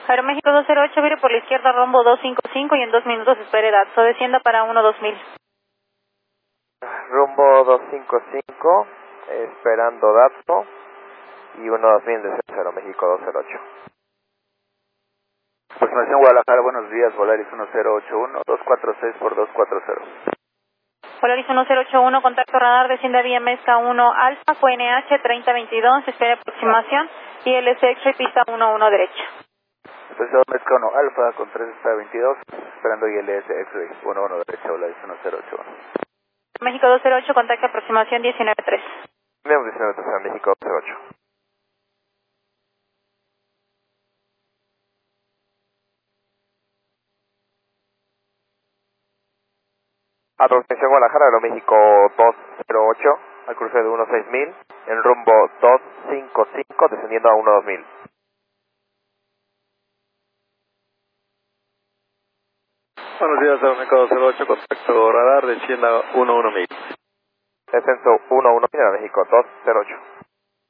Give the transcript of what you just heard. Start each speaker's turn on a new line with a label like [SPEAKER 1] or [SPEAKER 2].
[SPEAKER 1] Aeroméxico 208, vire por la izquierda, rumbo 255 y en 2 minutos espere dato. Descienda para 12000.
[SPEAKER 2] Rumbo 255, esperando dato y 12000 de Aeroméxico 208.
[SPEAKER 3] Aproximación Guadalajara, buenos días, Volaris 1081, 246 por 240.
[SPEAKER 1] Volaris 1081, contacto radar, desciende a vía Mezca 1 Alfa, QNH 3022, espere aproximación y LSX pista 11 derecha.
[SPEAKER 3] Expresión Mezca 1 Alfa con 322, esperando ILS X-Ray 11 derecha, Volaris 1081.
[SPEAKER 1] México 208, contacto aproximación 193.
[SPEAKER 2] Tenemos 19 México 208. Aproximación Guadalajara, Aeroméxico 208, al cruce de 16000, en rumbo 255, descendiendo a 12000.
[SPEAKER 3] Buenos días, Aeroméxico 208, contacto radar, descienda 11000.
[SPEAKER 2] Descenso 11000, Aeroméxico 208.